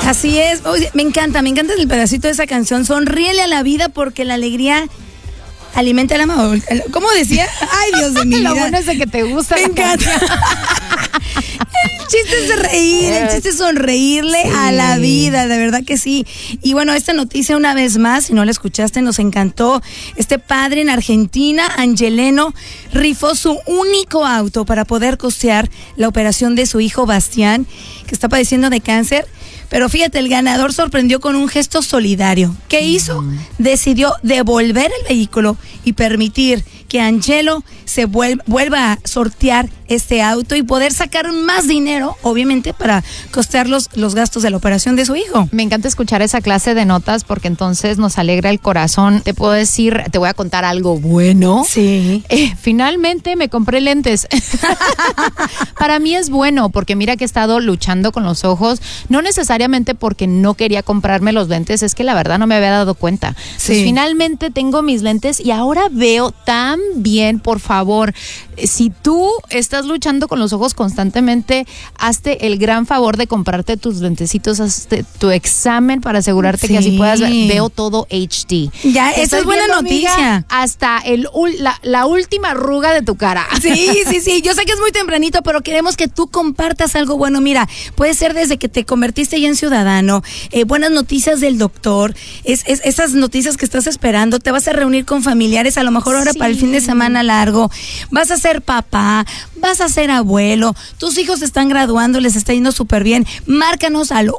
Así es. Oye, me encanta el pedacito de esa canción. Sonríele a la vida porque la alegría alimenta el alma. ¿Cómo decía? Ay, Dios de mi vida. Lo bueno es de que te gusta. Me encanta. El chiste es reír, el chiste es sonreírle a la vida, de verdad que sí. Y bueno, esta noticia una vez más, si no la escuchaste, nos encantó. Este padre en Argentina, Angeleno, rifó su único auto para poder costear la operación de su hijo Bastián, que está padeciendo de cáncer. Pero fíjate, el ganador sorprendió con un gesto solidario. ¿Qué hizo? Decidió devolver el vehículo y permitir que Angelo se vuelva a sortear este auto y poder sacar más dinero, obviamente, para costear los gastos de la operación de su hijo. Me encanta escuchar esa clase de notas porque entonces nos alegra el corazón. Te puedo decir, te voy a contar algo bueno. Sí. Finalmente me compré lentes. Para mí es bueno porque mira que he estado luchando con los ojos, no necesariamente porque no quería comprarme los lentes, es que la verdad no me había dado cuenta. Entonces, finalmente tengo mis lentes y ahora veo tan bien. Por favor, si tú estás luchando con los ojos constantemente, hazte el gran favor de comprarte tus lentecitos, hazte tu examen para asegurarte que así puedas ver. Veo todo HD. Ya, esa es buena noticia. Hasta la última arruga de tu cara. Sí. Yo sé que es muy tempranito, pero queremos que tú compartas algo bueno. Mira, puede ser desde que te convertiste ya en ciudadano, buenas noticias del doctor, esas noticias que estás esperando, te vas a reunir con familiares, a lo mejor ahora para el fin de semana largo, vas a ser papá, vas a ser abuelo, tus hijos se están graduando, les está yendo súper bien. Márcanos al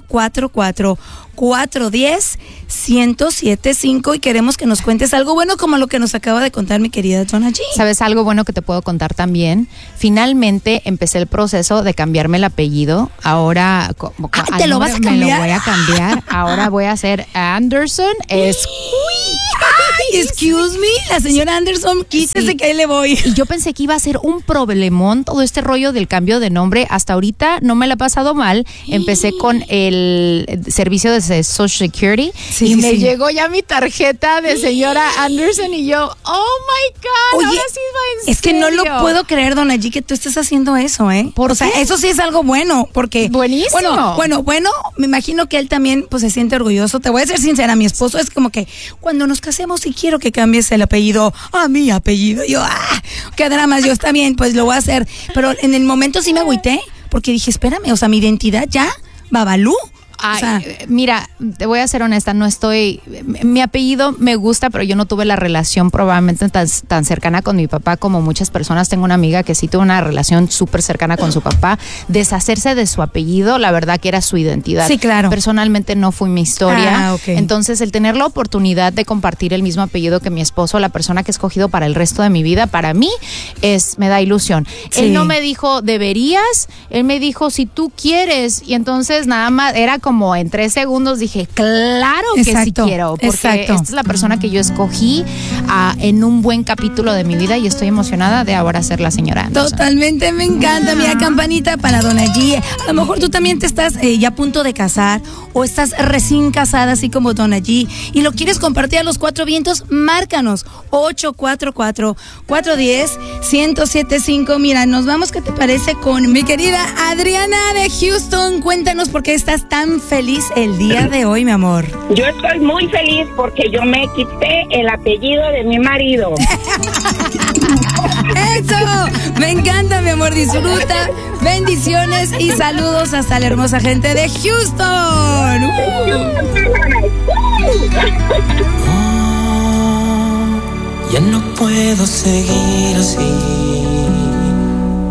844-410-1075 y queremos que nos cuentes algo bueno como lo que nos acaba de contar mi querida Donna G. ¿Sabes algo bueno que te puedo contar también? Finalmente empecé el proceso de cambiarme el apellido. Ahora ¿te lo vas a cambiar? Me lo voy a cambiar. Ahora voy a ser Anderson. Excuse me, la señora Anderson, quítese que ahí le voy. Y yo pensé que iba a ser un problemón todo este rollo del cambio de nombre. Hasta ahorita no me la he pasado mal. Empecé con el servicio de Social Security y me llegó ya mi tarjeta de señora Anderson y yo, oh my God, oye, ahora sí va en serio. Es que no lo puedo creer, Donna G, que tú estés haciendo eso, ¿eh? ¿Por qué? Eso sí es algo bueno, porque... Buenísimo. Bueno, me imagino que él también pues se siente orgulloso. Te voy a ser sincera, mi esposo es como que cuando nos casemos y quiero que cambies el apellido a mi apellido. Yo, qué dramas, yo está bien, pues lo voy a hacer. Pero en el momento sí me agüité, porque dije, espérame, o sea, mi identidad ya, Babalú. Ay, mira, te voy a ser honesta, mi apellido me gusta, pero yo no tuve la relación probablemente tan cercana con mi papá como muchas personas. Tengo una amiga que sí tuvo una relación súper cercana con su papá. Deshacerse de su apellido, la verdad que era su identidad. Sí, claro. Personalmente no fue mi historia. Okay. Entonces, el tener la oportunidad de compartir el mismo apellido que mi esposo, la persona que he escogido para el resto de mi vida, para mí me da ilusión. Sí. Él no me dijo, deberías, él me dijo, si tú quieres, y entonces nada más, era como en 3 segundos dije, claro que sí quiero, porque esta es la persona que yo escogí en un buen capítulo de mi vida y estoy emocionada de ahora ser la señora Anderson. Totalmente, me encanta. Mira, campanita para Donna G. A lo mejor tú también te estás ya a punto de casar o estás recién casada así como Donna G y lo quieres compartir a los 4 vientos, márcanos 844-410-1075. Mira, nos vamos, ¿qué te parece? Con mi querida Adriana de Houston. Cuéntanos por qué estás tan feliz el día de hoy, mi amor. Yo estoy muy feliz porque yo me quité el apellido de mi marido. ¡Eso! Me encanta, mi amor. Disfruta. Bendiciones y saludos hasta la hermosa gente de Houston. Ya no puedo seguir así.